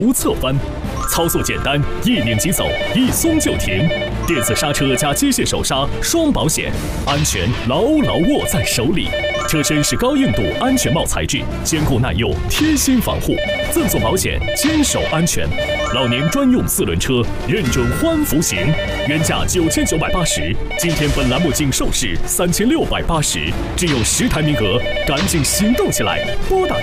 无侧翻，操作简单，一拧即走，一松就停。电子刹车加机械手刹，双保险，安全牢牢握在手里。车身是高硬度安全帽材质，坚固耐用，贴心防护，赠送保险，坚守安全。老年专用4轮车，认准欢福行，原价9980，今天本栏目仅售市3680，只有10台名额，赶紧行动起来，拨打。